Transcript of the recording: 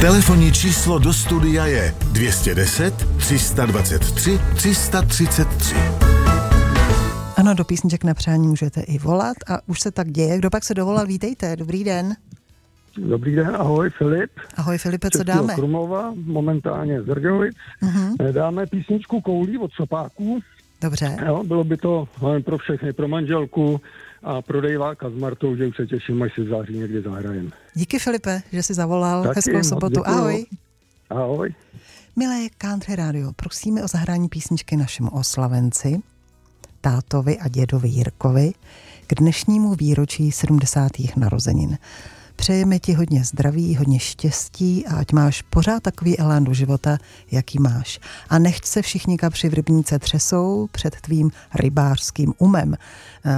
Telefonní číslo do studia je 210 323 333. Ano, do písniček na přání můžete i volat a už se tak děje. Kdo pak se dovolal, vítejte, dobrý den. Dobrý den, ahoj Filip. Ahoj Filipe, co dáme? Krumlova, momentálně z Rdějovic. Dáme písničku Koulí od Sopáků. Dobře. Jo, bylo by to pro všechny, pro manželku a pro Dejváka s Martou, že už se těším, až si v září někdy zahrajem. Díky Filipe, že jsi zavolal. Taky, hezkou sobotu. děkuju. Ahoj. Ahoj. Milé Country Radio, prosíme o zahrání písničky našemu oslavenci, tátovi a dědovi Jirkovi, k dnešnímu výročí 70. narozenin. Přejeme ti hodně zdraví, hodně štěstí a ať máš pořád takový elán do života, jaký máš. A nechť se všichni kapři v rybníce třesou před tvým rybářským umem.